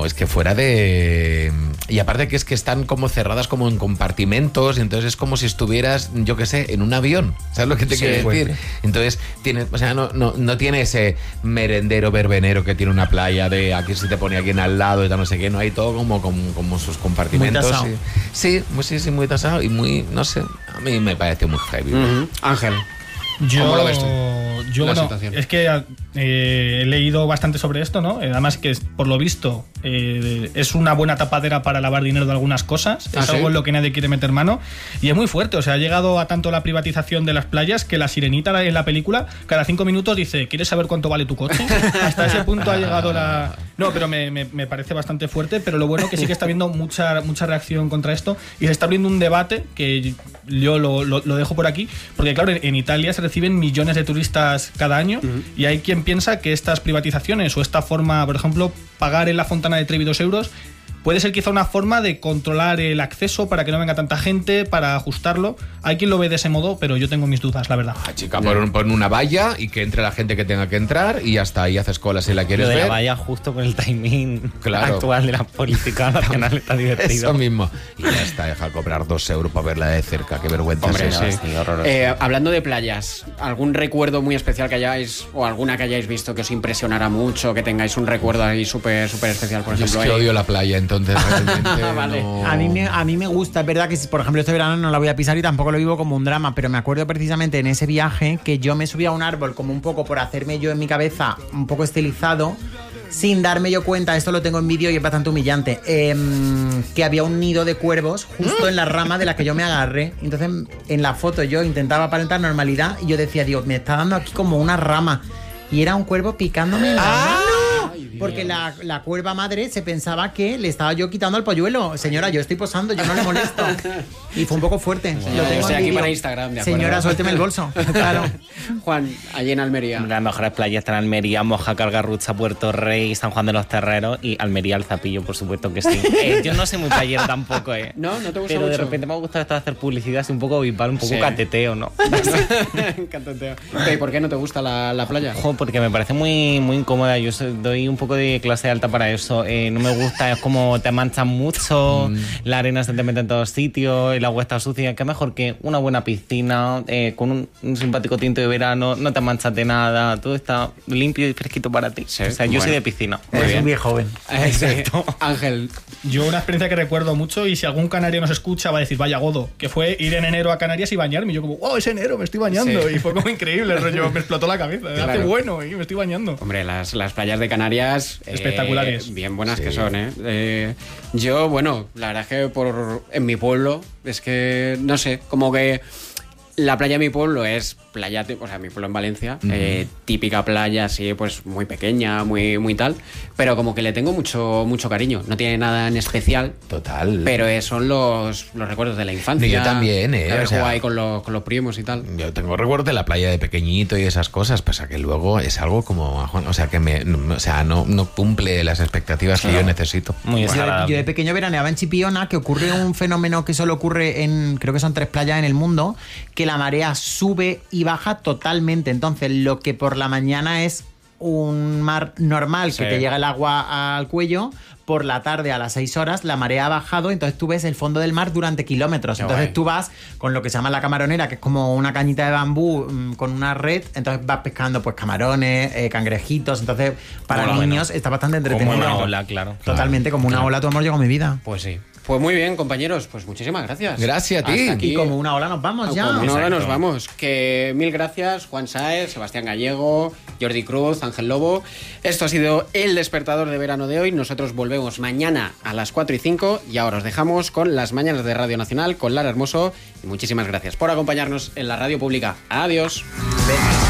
es que fuera de... Y aparte que es que están como cerradas como en compartimentos, entonces es como si estuvieras, yo qué sé, en un avión. ¿Sabes lo que te quiero decir? Entonces, no tiene ese merendero verbenero que tiene una playa de aquí se te pone alguien al lado y tal, no sé qué, no hay todo como sus compartimentos. Muy tasado. Sí, muy tasado y muy, no sé, a mí me parece muy heavy. Ángel, ¿Cómo lo ves tú? Bueno, situación. es que he leído bastante sobre esto, ¿no? Además que por lo visto es una buena tapadera para lavar dinero de algunas cosas. Es algo en lo que nadie quiere meter mano. Y es muy fuerte, o sea, ha llegado a tanto la privatización de las playas que la sirenita en la película cada 5 minutos dice, ¿quieres saber cuánto vale tu coche? Hasta ese punto ha llegado la... No, pero me parece bastante fuerte, pero lo bueno que sí que está habiendo mucha reacción contra esto y se está abriendo un debate que yo lo dejo por aquí, porque claro, en Italia se reciben millones de turistas cada año y hay quien piensa que estas privatizaciones o esta forma, por ejemplo, pagar en la Fontana de Trevi 2 euros puede ser quizá una forma de controlar el acceso para que no venga tanta gente, para ajustarlo. Hay quien lo ve de ese modo, pero yo tengo mis dudas, la verdad. Chica, pon una valla y que entre la gente que tenga que entrar y ya está, y haces cola si la quieres ver. La valla justo con el timing actual de la política nacional está divertido. Eso mismo. Y ya está, deja cobrar 2 euros para verla de cerca, qué vergüenza. Hombre, sea. sí. Hablando de playas, ¿algún recuerdo muy especial que hayáis, o alguna que hayáis visto que os impresionara mucho, que tengáis un recuerdo ahí súper especial, por ejemplo? Yo es que odio la playa, entonces realmente Vale. no... A mí me gusta, es verdad que por ejemplo este verano no la voy a pisar y tampoco lo vivo como un drama, pero me acuerdo precisamente en ese viaje que yo me subí a un árbol como un poco por hacerme yo en mi cabeza un poco estilizado, sin darme yo cuenta, esto lo tengo en vídeo y es bastante humillante, que había un nido de cuervos justo en la rama de la que yo me agarré. Entonces en la foto yo intentaba aparentar normalidad y yo decía, Dios, me está dando aquí como una rama. Y era un cuervo picándome en la mano. Porque la cuerva madre se pensaba que le estaba yo quitando al polluelo. Señora, yo estoy posando, yo no le molesto. Y fue un poco fuerte. Lo tengo estoy aquí vídeo. para Instagram, de acuerdo. Señora, suélteme el bolso. Claro. Juan, allí en Almería. Las mejores playas están Almería, Mojácar, Garrucha, Puerto Rey, San Juan de los Terreros y Almería al Zapillo, por supuesto que sí. Yo no soy muy playero tampoco, No te gusta pero mucho. de repente me ha gustado esto de hacer publicidad así un poco vipal, un poco cateteo, ¿no? Cateteo. ¿Y por qué no te gusta la playa? Porque me parece muy incómoda. Yo doy un poco de clase alta para eso. No me gusta, es como te manchan mucho, la arena se te mete en todos sitios, el agua está sucia. Qué mejor que una buena piscina con un simpático tinto de verano, no te manchas de nada, todo está limpio y fresquito para ti. Sí, o sea, yo soy de piscina. Es un viejo joven. Exacto. Ángel. Yo una experiencia que recuerdo mucho, y si algún canario nos escucha va a decir, vaya godo, que fue ir en enero a Canarias y bañarme. Y yo como, wow, es enero, me estoy bañando. Sí. Y fue como increíble, el rollo, me explotó la cabeza. Claro. Hace bueno, y me estoy bañando. Hombre, las playas de Canarias... Espectaculares. Bien buenas que son, yo, bueno, la verdad es que en mi pueblo, es que, no sé, como que la playa de mi pueblo es playa, o sea, mi pueblo en Valencia, típica playa así, pues muy pequeña, muy tal, pero como que le tengo mucho cariño. No tiene nada en especial. Total. Pero son los recuerdos de la infancia. Yo también, haber jugado ahí con los primos y tal. Yo tengo recuerdos de la playa de pequeñito y esas cosas, pasa que luego es algo como, o sea, que no cumple las expectativas que yo necesito. Muy Yo de pequeño veraneaba en Chipiona, que ocurre un fenómeno que solo ocurre en, creo que son 3 playas en el mundo, que la marea sube y baja totalmente. Entonces, lo que por la mañana es un mar normal, que te llega el agua al cuello, por la tarde a las 6 horas la marea ha bajado, entonces tú ves el fondo del mar durante kilómetros. Entonces tú vas con lo que se llama la camaronera, que es como una cañita de bambú con una red, entonces vas pescando pues camarones, cangrejitos. Entonces para niños está bastante entretenido. Como una ola, claro. Totalmente, como una ola tu amor llegó a mi vida. Pues sí. Pues muy bien, compañeros, pues muchísimas gracias. Gracias a ti. Hasta aquí. Y como una ola nos vamos ya. Como una ola nos vamos. Que mil gracias, Juan Sáez, Sebastián Gallego, Jordi Cruz, Ángel Lobo. Esto ha sido el despertador de verano de hoy. Nosotros volvemos mañana a las 4:05 y ahora os dejamos con las mañanas de Radio Nacional con Lara Hermoso. Y muchísimas gracias por acompañarnos en la radio pública. Adiós.